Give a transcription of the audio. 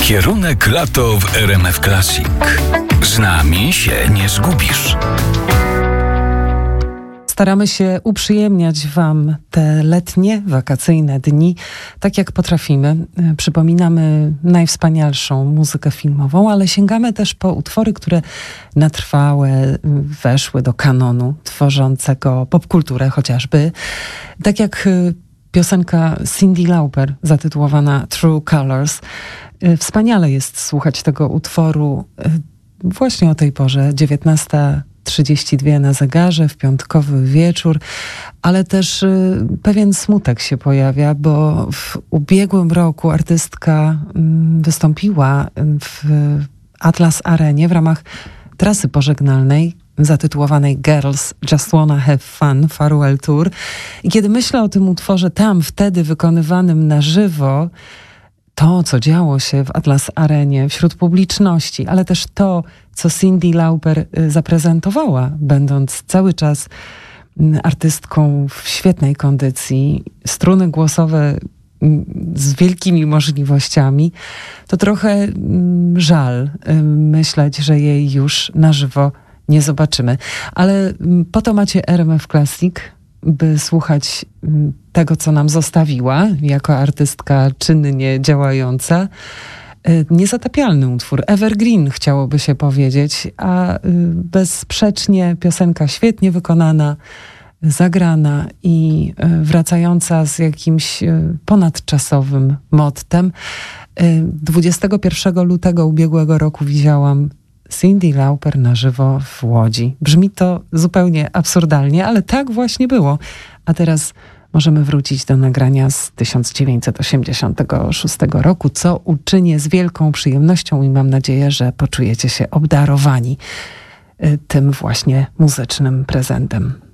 Kierunek lato w RMF Classic. Z nami się nie zgubisz. Staramy się uprzyjemniać Wam te letnie, wakacyjne dni, tak jak potrafimy. Przypominamy najwspanialszą muzykę filmową, ale sięgamy też po utwory, które na trwałe weszły do kanonu tworzącego popkulturę chociażby. Tak jak piosenka Cyndi Lauper zatytułowana True Colors. Wspaniale jest słuchać tego utworu właśnie o tej porze, 19:32 na zegarze, w piątkowy wieczór, ale też pewien smutek się pojawia, bo w ubiegłym roku artystka wystąpiła w Atlas Arenie w ramach trasy pożegnalnej zatytułowanej Girls Just Wanna Have Fun Farewell Tour. I kiedy myślę o tym utworze tam, wtedy wykonywanym na żywo, to, co działo się w Atlas Arenie wśród publiczności, ale też to, co Cyndi Lauper zaprezentowała, będąc cały czas artystką w świetnej kondycji, struny głosowe z wielkimi możliwościami, to trochę żal myśleć, że jej już na żywo nie zobaczymy. Ale po to macie RMF Classic, by słuchać tego, co nam zostawiła jako artystka czynnie działająca. Niezatapialny utwór, evergreen chciałoby się powiedzieć, a bezsprzecznie piosenka świetnie wykonana, zagrana i wracająca z jakimś ponadczasowym mottem. 21 lutego ubiegłego roku widziałam Cyndi Lauper na żywo w Łodzi. Brzmi to zupełnie absurdalnie, ale tak właśnie było. A teraz możemy wrócić do nagrania z 1986 roku, co uczynię z wielką przyjemnością i mam nadzieję, że poczujecie się obdarowani tym właśnie muzycznym prezentem.